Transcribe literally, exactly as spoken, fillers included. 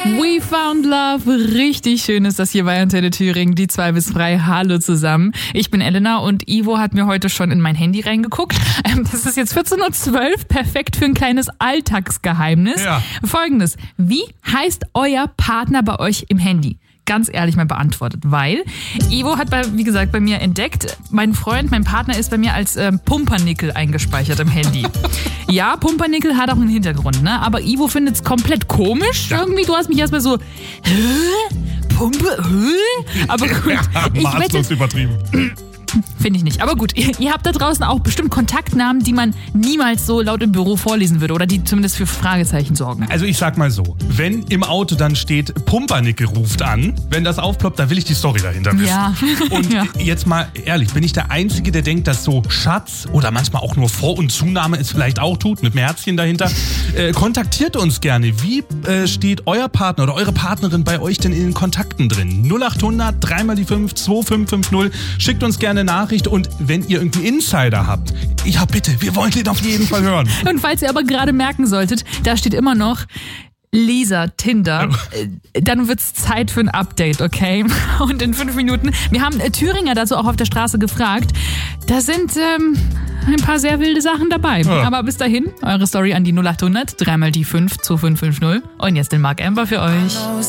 We found love. Richtig schön ist das hier bei Antenne Thüringen. Die zwei bis drei. Hallo zusammen. Ich bin Elena und Ivo hat mir heute schon in mein Handy reingeguckt. Das ist jetzt vierzehn Uhr zwölf. Perfekt für ein kleines Alltagsgeheimnis. Ja. Folgendes. Wie heißt euer Partner bei euch im Handy? Ganz ehrlich mal beantwortet, weil Ivo hat, bei, wie gesagt, bei mir entdeckt, mein Freund, mein Partner ist bei mir als ähm, Pumpernickel eingespeichert im Handy. Ja, Pumpernickel hat auch einen Hintergrund, ne? Aber Ivo findet es komplett komisch. Ja. Irgendwie, du hast mich erstmal so, hä? Pumpe, hä? Aber gut, ja, ich maßlos übertrieben. Finde ich nicht. Aber gut, ihr, ihr habt da draußen auch bestimmt Kontaktnamen, die man niemals so laut im Büro vorlesen würde oder die zumindest für Fragezeichen sorgen. Also ich sag mal so, wenn im Auto dann steht, Pumpernickel ruft an, wenn das aufploppt, dann will ich die Story dahinter wissen. Ja. Und ja. jetzt mal ehrlich, bin ich der Einzige, der denkt, dass so Schatz oder manchmal auch nur Vor- und Zunahme es vielleicht auch tut, mit einem Herzchen dahinter. Äh, kontaktiert uns gerne. Wie äh, steht euer Partner oder eure Partnerin bei euch denn in den Kontakten drin? null acht hundert, drei mal die fünf, zwei fünf fünf null. Schickt uns gerne Nachricht und wenn ihr irgendwie Insider habt, ja bitte, wir wollen den auf jeden Fall hören. Und falls ihr aber gerade merken solltet, da steht immer noch Lisa, Tinder, äh, dann wird's Zeit für ein Update, okay? Und in fünf Minuten, wir haben äh, Thüringer dazu auch auf der Straße gefragt, da sind ähm, ein paar sehr wilde Sachen dabei. Ja. Aber bis dahin, eure Story an die null acht hundert, drei mal die fünf, zwei fünf fünf null und jetzt den Marc Amber für euch.